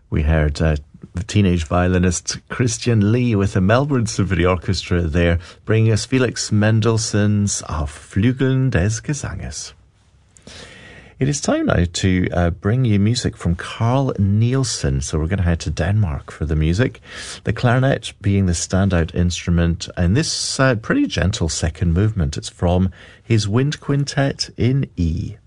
We heard the teenage violinist Christian Lee with the Melbourne Symphony Orchestra there, bringing us Felix Mendelssohn's Auf Flügeln des Gesanges. It is time now to bring you music from Carl Nielsen. So we're going to head to Denmark for the music. The clarinet being the standout instrument, and this pretty gentle second movement. It's from his Wind Quintet in E.